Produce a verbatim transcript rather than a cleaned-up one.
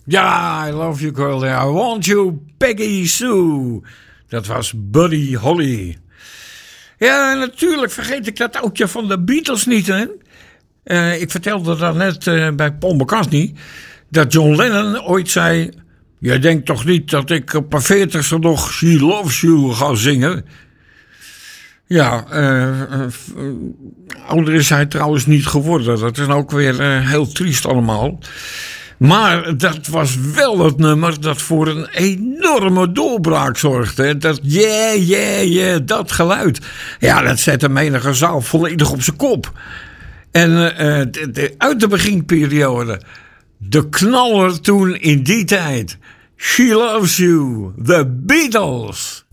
Ja, I love you girl, I want you, Peggy Sue. Dat was Buddy Holly. Ja, natuurlijk vergeet ik dat oudje van de Beatles niet, hè. Uh, ik vertelde dat net uh, bij Paul McCartney, dat John Lennon ooit zei: je denkt toch niet dat ik op mijn veertigste nog She Loves You ga zingen? Ja, uh, uh, uh, ouder is hij trouwens niet geworden. Dat is ook weer uh, heel triest allemaal. Maar dat was wel het nummer dat voor een enorme doorbraak zorgde. Dat yeah, yeah, yeah, dat geluid. Ja, dat zette menige zaal volledig op zijn kop. En uh, de, de, uit de beginperiode, de knaller toen in die tijd. She Loves You, The Beatles.